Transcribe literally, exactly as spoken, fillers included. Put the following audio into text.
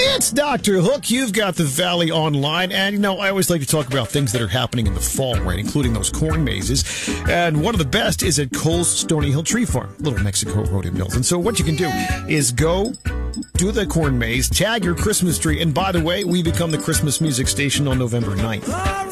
It's Doctor Hook. You've got the Valley Online. And, you know, I always like to talk about things that are happening in the fall, right, including those corn mazes. And one of the best is at Cole's Stony Hill Tree Farm, Little Mexico Road in Mills. And so what you can do is go do the corn maze, tag your Christmas tree. And by the way, we become the Christmas music station on November ninth.